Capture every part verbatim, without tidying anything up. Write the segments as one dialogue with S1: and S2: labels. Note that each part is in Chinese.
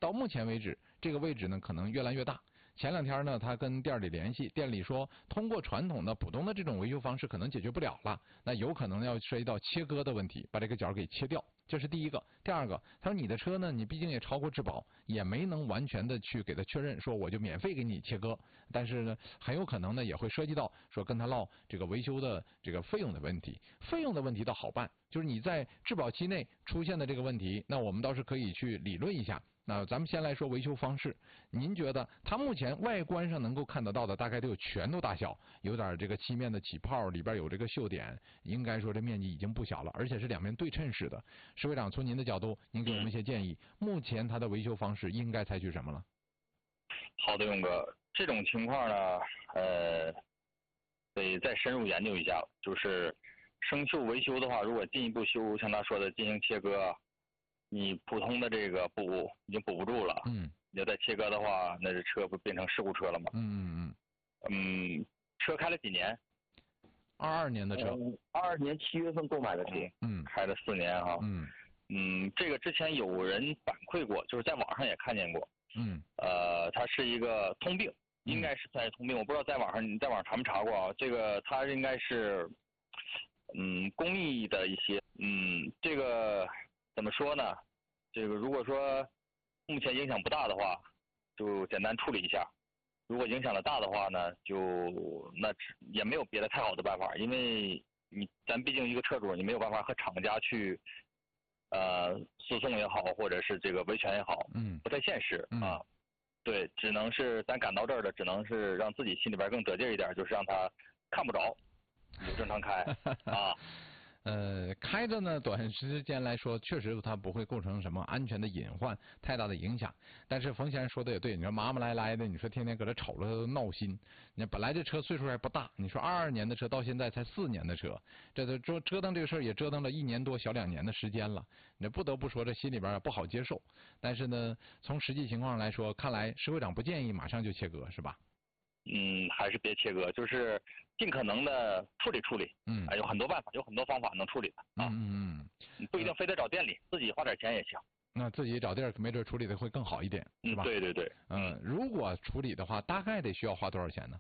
S1: 到目前为止，这个位置呢可能越来越大。前两天呢，他跟店里联系，店里说通过传统的普通的这种维修方式可能解决不了了，那有可能要涉及到切割的问题，把这个角给切掉。这是第一个。第二个，他说你的车呢，你毕竟也超过质保，也没能完全的去给他确认说我就免费给你切割，但是呢，很有可能呢也会涉及到说跟他唠这个维修的这个费用的问题。费用的问题倒好办，就是你在质保期内出现的这个问题，那我们倒是可以去理论一下。那咱们先来说维修方式，您觉得它目前外观上能够看得到的大概都有拳头大小，有点这个漆面的起泡，里边有这个锈点，应该说这面积已经不小了，而且是两边对称式的。石会长，从您的角度，您给我们一些建议，目前它的维修方式应该采取什么了？
S2: 好的，勇哥，这种情况呢，呃，得再深入研究一下。就是生锈维修的话，如果进一步修，像他说的进行切割，你普通的这个补已经补不住了，
S1: 嗯，
S2: 你要再切割的话，那这车不变成事故车了吗？
S1: 嗯嗯嗯。
S2: 嗯，车开了几年？
S1: 二二年的车。
S3: 二二年七月份购买的车。
S1: 嗯，
S2: 开了四年哈。
S1: 嗯
S2: 嗯，这个之前有人反馈过，就是在网上也看见过。
S1: 嗯。
S2: 呃，它是一个通病，应该是算是通病，我不知道在网上你在网上查没查过啊？这个它应该是，嗯，工艺的一些，嗯，这个。怎么说呢？这个如果说目前影响不大的话，就简单处理一下；如果影响的大的话呢，就那也没有别的太好的办法，因为你咱毕竟一个车主，你没有办法和厂家去呃诉讼也好，或者是这个维权也好，
S1: 嗯，
S2: 不太现实、
S1: 嗯、
S2: 啊。对，只能是咱赶到这儿的，只能是让自己心里边更得劲一点，就是让他看不着，你就正常开啊。
S1: 呃，开着呢，短时间来说，确实它不会构成什么安全的隐患，太大的影响。但是冯先生说的也对，你说麻麻赖赖的，你说天天搁这瞅着闹心。你本来这车岁数还不大，你说二二年的车到现在才四年的车，这都折折腾这个事儿也折腾了一年多小两年的时间了。你不得不说这心里边不好接受。但是呢，从实际情况来说，看来石会长不建议马上就切割，是吧？
S2: 嗯，还是别切割，就是尽可能的处理处理。
S1: 嗯，
S2: 啊，有很多办法，有很多方法能处理的啊。
S1: 嗯嗯
S2: 嗯，不一定非得找店里，嗯、自己花点钱也行。
S1: 那自己找地儿，没准处理的会更好一点，是吧？
S2: 嗯，对对对。
S1: 嗯，如果处理的话，大概得需要花多少钱呢？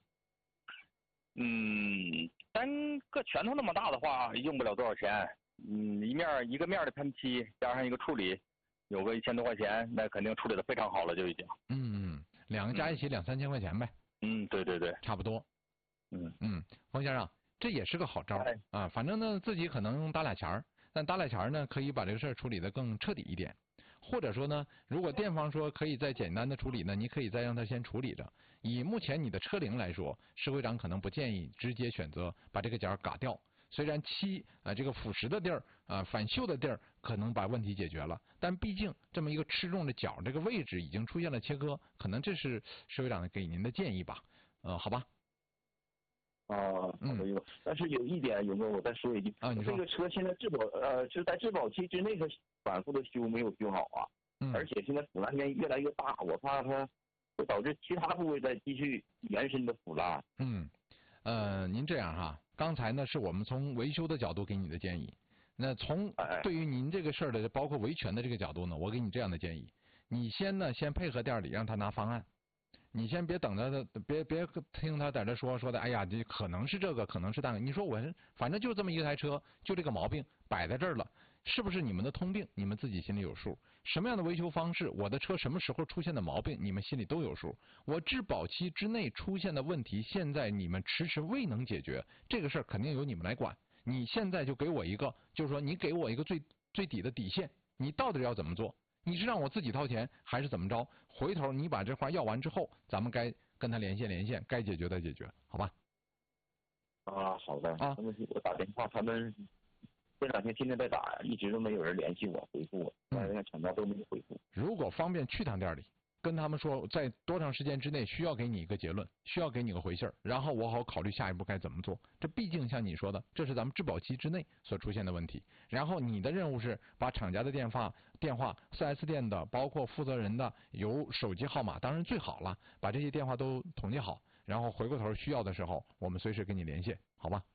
S2: 嗯，单个拳头那么大的话，用不了多少钱。嗯，一面一个面的喷漆加上一个处理，有个一千多块钱，那肯定处理的非常好了，就已经。
S1: 嗯嗯，两个加一起两三千块钱呗。
S2: 嗯，对对对，
S1: 差不多。
S2: 嗯
S1: 嗯，冯先生，这也是个好招
S2: 哎
S1: 啊。反正呢，自己可能搭俩钱儿，但搭俩钱儿呢，可以把这个事儿处理得更彻底一点。或者说呢，如果店方说可以再简单的处理呢，你可以再让他先处理着。以目前你的车龄来说，石会长可能不建议直接选择把这个角嘎掉。虽然漆啊、呃、这个腐蚀的地儿啊、呃、返锈的地儿可能把问题解决了，但毕竟这么一个吃中的角这个位置已经出现了切割，可能这是石会长给您的建议吧。呃，好吧。
S3: 啊，好的，有、嗯。但是有一点，勇哥，我再说一句
S1: 啊，你说
S3: 这个车现在质保呃是在质保期之内，它反复的修没有修好啊，
S1: 嗯，
S3: 而且现在腐烂面越来越大，我怕它会导致其他部位再继续延伸的腐烂。
S1: 嗯，呃，您这样哈，刚才呢是我们从维修的角度给你的建议，那从对于您这个事儿的，包括维权的这个角度呢，我给你这样的建议，你先呢先配合店里让他拿方案。你先别等着他，别别听他在这说说的，哎呀，这可能是这个，可能是那个。你说我反正就这么一台车，就这个毛病摆在这儿了，是不是你们的通病？你们自己心里有数。什么样的维修方式，我的车什么时候出现的毛病，你们心里都有数。我质保期之内出现的问题，现在你们迟迟未能解决，这个事儿肯定由你们来管。你现在就给我一个，就是说你给我一个最最底的底线，你到底要怎么做？你是让我自己掏钱，还是怎么着？回头你把这话要完之后，咱们该跟他连线连线，该解决的解决，好吧？
S3: 啊，好的。
S1: 啊，
S3: 我打电话，他们这两天天天在打，一直都没有人联系我，回复我，人家厂家都没有回复。
S1: 如果方便去趟店里，跟他们说，在多长时间之内需要给你一个结论，需要给你个回信儿，然后我好考虑下一步该怎么做。这毕竟像你说的，这是咱们质保期之内所出现的问题。然后你的任务是把厂家的电话、电话、四 S 店的，包括负责人的有手机号码，当然最好了，把这些电话都统计好，然后回过头需要的时候，我们随时跟你连线，好吧？